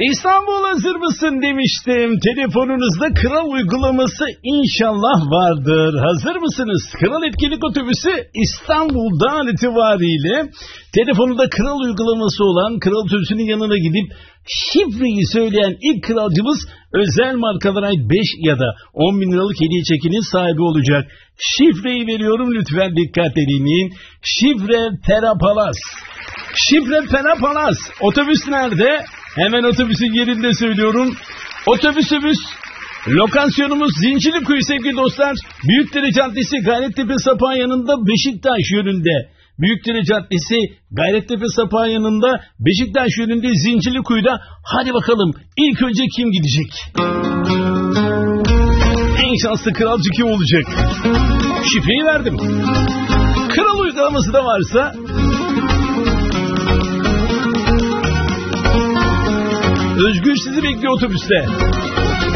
İstanbul hazır mısın demiştim. Telefonunuzda Kral uygulaması inşallah vardır. Hazır mısınız? Kral etkinlik otobüsü İstanbul'da an itibariyle telefonunda Kral uygulaması olan Kral otobüsünün yanına gidip şifreyi söyleyen ilk kralcımız özel markalara ait 5 ya da 10 bin liralık hediye çekinin sahibi olacak. Şifreyi veriyorum, lütfen dikkat edin. Şifre Perapalas. Şifre Perapalas. Otobüs nerede? Hemen otobüsün yerinde söylüyorum. Otobüsümüz, lokasyonumuz Zincirlikuyu sevgili dostlar. Büyükdere Caddesi Gayrettepe Sapağı yanında Beşiktaş yönünde. Büyükdere Caddesi Gayrettepe Sapağı yanında Beşiktaş yönünde Zincirlikuyu'da. Hadi bakalım ilk önce kim gidecek? En şanslı kralcı kim olacak? Şifreyi verdim. Kral uygulaması da varsa... Özgür sizi bekliyor otobüste.